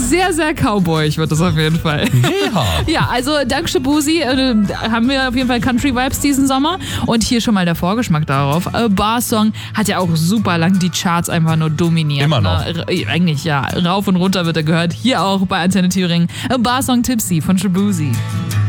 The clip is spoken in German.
sehr, sehr cowboyig wird das auf jeden Fall. Ja. Ja, also dank Shaboozey haben wir auf jeden Fall Country-Vibes diesen Sommer. Und hier schon mal der Vorgeschmack darauf. Bar-Song hat ja auch super lang die Charts einfach nur dominiert. Immer noch. Eigentlich ja, rauf und runter wird er gehört. Hier auch bei Antenne Thüringen. Bar-Song Tipsy von Shaboozey.